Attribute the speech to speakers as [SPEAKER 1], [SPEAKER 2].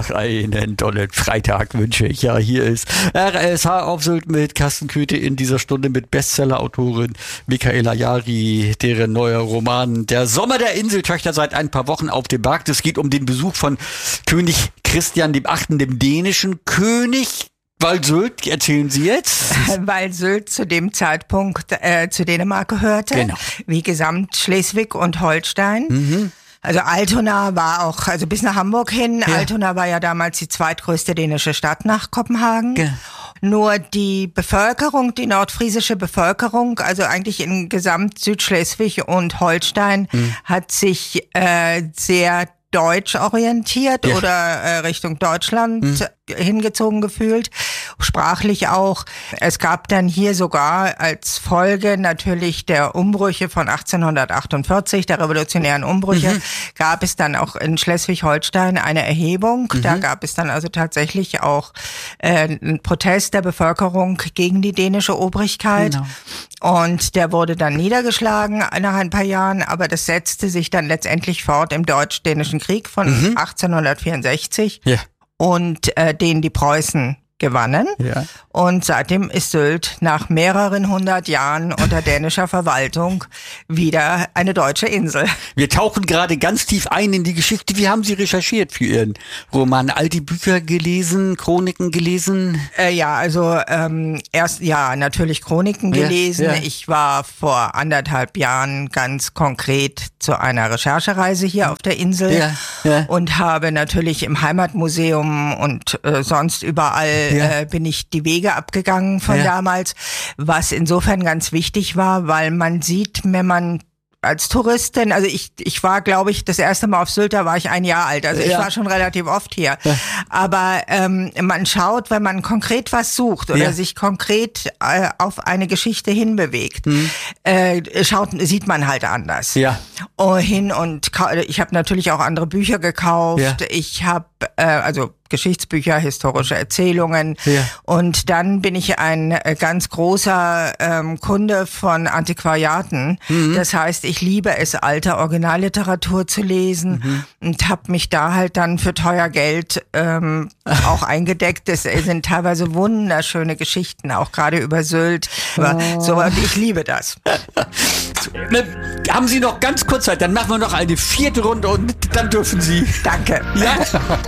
[SPEAKER 1] Einen tollen Freitag wünsche ich. Ja, hier ist RSH auf Sylt mit Carsten Köthe in dieser Stunde mit Bestsellerautorin Michaela Jari, deren neuer Roman Der Sommer der Inseltöchter seit ein paar Wochen auf dem Markt. Es geht um den Besuch von König Christian VIII., dem dänischen König. Weil Sylt, erzählen Sie jetzt?
[SPEAKER 2] Weil Sylt zu dem Zeitpunkt zu Dänemark gehörte,
[SPEAKER 1] genau,
[SPEAKER 2] wie gesamt Schleswig und Holstein.
[SPEAKER 1] Mhm.
[SPEAKER 2] Also Altona war auch, also bis nach Hamburg hin, ja. Altona war ja damals die zweitgrößte dänische Stadt nach Kopenhagen. Ja. Nur die Bevölkerung, die nordfriesische Bevölkerung, also eigentlich in gesamt Südschleswig und Holstein, hat sich sehr deutsch orientiert, ja, oder Richtung Deutschland hingezogen gefühlt, sprachlich auch. Es gab dann hier sogar als Folge natürlich der Umbrüche von 1848, der revolutionären Umbrüche, gab es dann auch in Schleswig-Holstein eine Erhebung. Da gab es dann also tatsächlich auch einen Protest der Bevölkerung gegen die dänische Obrigkeit. Genau. Und der wurde dann niedergeschlagen nach ein paar Jahren, aber das setzte sich dann letztendlich fort im Deutsch-Dänischen Krieg von 1864. Ja. Und den die Preußen gewannen. Ja. Und seitdem ist Sylt nach mehreren hundert Jahren unter dänischer Verwaltung wieder eine deutsche Insel.
[SPEAKER 1] Wir tauchen gerade ganz tief ein in die Geschichte. Wie haben Sie recherchiert für Ihren Roman? All die Bücher gelesen, Chroniken gelesen?
[SPEAKER 2] Ja, also erst natürlich Chroniken gelesen. Ja. Ich war vor 1,5 Jahren ganz konkret zu einer Recherchereise hier auf der Insel und habe natürlich im Heimatmuseum und sonst überall bin ich die Wege abgegangen von damals, was insofern ganz wichtig war, weil man sieht, wenn man als Touristin, also ich war, glaube ich, das erste Mal auf Sylt, da war ich 1 Jahr alt, also ich war schon relativ oft hier. Ja. Aber man schaut, wenn man konkret was sucht oder sich konkret auf eine Geschichte hinbewegt, sieht man halt anders. Ja. Ich habe natürlich auch andere Bücher gekauft. Ja. Ich habe also Geschichtsbücher, historische Erzählungen. Ja. Und dann bin ich ein ganz großer Kunde von Antiquariaten. Das heißt, ich liebe es, alte Originalliteratur zu lesen und habe mich da halt dann für teuer Geld auch eingedeckt. Es sind teilweise wunderschöne Geschichten, auch gerade über Sylt. Und ich liebe das.
[SPEAKER 1] Haben Sie noch ganz kurz Zeit, dann machen wir noch eine 4. Runde und dann dürfen Sie.
[SPEAKER 2] Danke.
[SPEAKER 1] Ja.